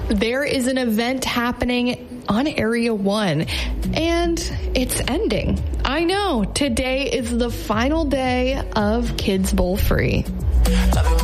there is an event happening on Area 1, and it's ending. I know, today is the final day of Kids Bowl Free.